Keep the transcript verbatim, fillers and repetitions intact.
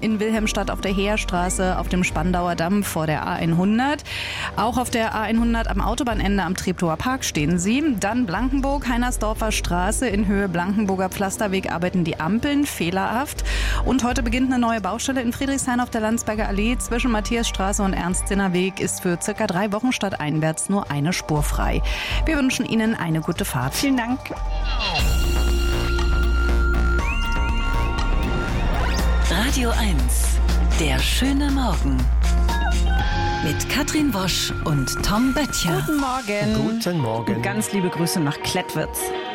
in Wilhelmstadt auf der Heerstraße, auf dem Spandauer Damm vor der A hundert. Auch auf der A hundert am Autobahnende am Treptower Park stehen sie. Dann Blankenburg, Heinersdorfer Straße in Höhe Blankenburger Pflasterweg arbeiten die Ampeln fehlerhaft. Und heute beginnt eine neue Baustelle in Friedrichshain auf der Landsberger Allee. Zwischen Matthiasstraße und Ernst-Sinner Weg ist für circa drei Wochen stadteinwärts nur eine Spur frei. Wir wünschen Ihnen eine gute Fahrt. Vielen Dank. Radio eins, der schöne Morgen. Mit Katrin Wosch und Tom Böttcher. Guten Morgen. Guten Morgen. Ganz liebe Grüße nach Klettwitz.